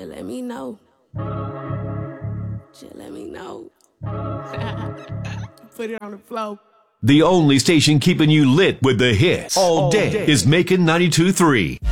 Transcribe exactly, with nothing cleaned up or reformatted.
Just let me know. Just let me know. Put it on the floor. The only station keeping you lit with the hits all, all day, day is Macon ninety-two point three.